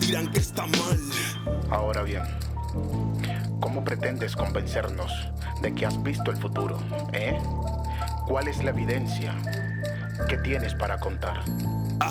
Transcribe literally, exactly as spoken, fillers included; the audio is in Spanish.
dirán que está mal. Ahora bien, ¿cómo pretendes convencernos de que has visto el futuro? ¿Eh? ¿Cuál es la evidencia que tienes para contar?